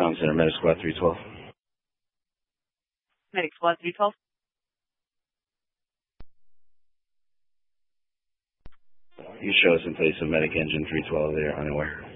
Com Center, Medic Squad 312. Medic Squad 312. You show us in place of Medic Engine 312 there, unaware.